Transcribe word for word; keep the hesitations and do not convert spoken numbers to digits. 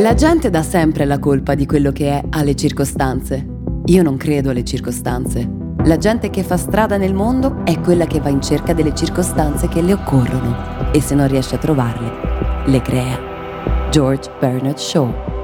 La gente dà sempre la colpa di quello che è alle circostanze. Io non credo alle circostanze. La gente che fa strada nel mondo è quella che va in cerca delle circostanze che le occorrono e se non riesce a trovarle, le crea. George Bernard Shaw.